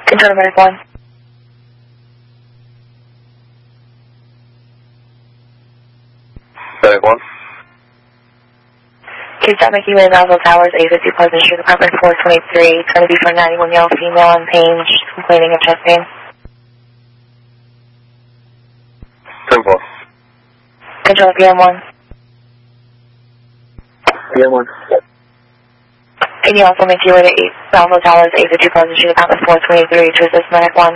Control Medic 1. Medic 1. Please stop making way to Melville Towers, 850 Pleasant Street, apartment 423. It's going to be for a 91-year-old female on pain. She's complaining of chest pain. 10-4. Control PM1. PM1. Can you also make your way to Melville Towers, 850 Pleasant Street, apartment 423 to assist Medic 1?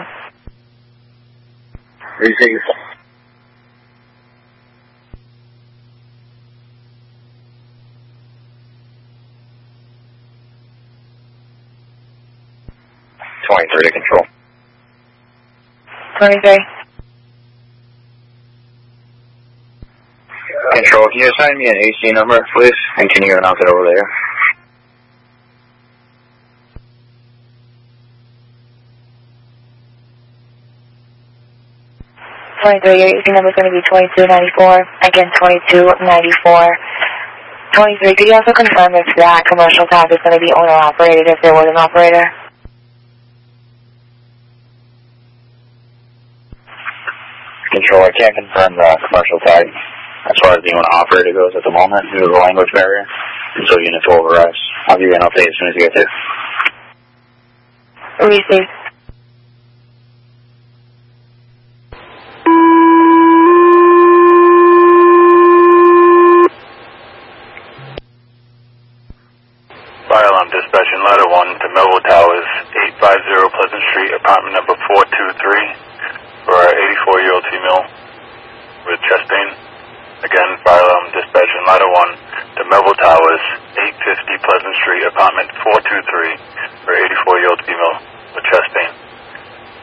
Receive. To control. 23. Control, can you assign me an AC number, please? And can you announce it over there? Your AC number is going to be 2294. Again, 2294. 23. Could you also confirm if that commercial tab is going to be owner operated if there was an operator? Control, I can't confirm the commercial tag as far as the owner-operator goes at the moment due to the language barrier until units will override. I'll give you an update as soon as you get there. Receive. Fire alarm dispatching ladder 1 to Melville Towers, 850 Pleasant Street, apartment number 423. For our 84-year-old female with chest pain. Again, fire alarm dispatching ladder 1 to Melville Towers, 850 Pleasant Street, apartment 423 for